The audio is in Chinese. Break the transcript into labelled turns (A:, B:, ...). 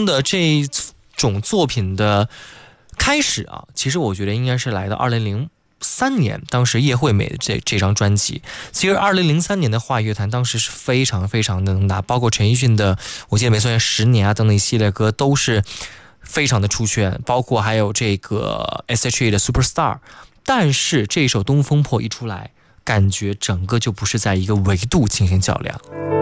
A: 风的这种作品的开始啊，其实我觉得应该是来到2003年，当时叶惠美的这张专辑。其实2003年的华语乐坛当时是非常非常的能打，包括陈奕迅的我记得没错10年啊等等一系列歌都是非常的出圈，包括还有这个 S.H.E 的 Superstar。但是这首东风破一出来，感觉整个就不是在一个维度进行较量。